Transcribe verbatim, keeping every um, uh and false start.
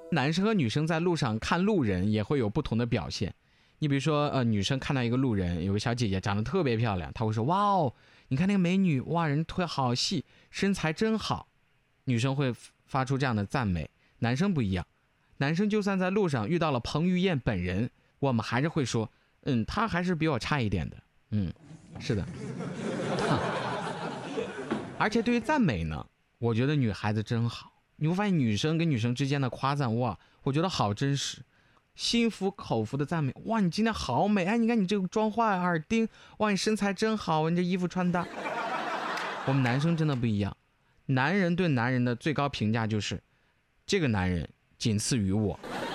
男生和女生在路上看路人也会有不同的表现。你比如说，呃，女生看到一个路人，有个小姐姐长得特别漂亮，她会说：“哇哦，你看那个美女，哇，人腿好细，身材真好。”女生会发出这样的赞美。男生不一样，男生就算在路上遇到了彭于晏本人，我们还是会说：“嗯，他还是比我差一点的。”嗯，是的。而且对于赞美呢，我觉得女孩子真好。你会发现女生跟女生之间的夸赞，哇，我觉得好真实，心服口服的赞美。哇，你今天好美，哎，你看你这个妆化耳钉，哇，你身材真好，你这衣服穿搭。我们男生真的不一样，男人对男人的最高评价就是，这个男人仅次于我。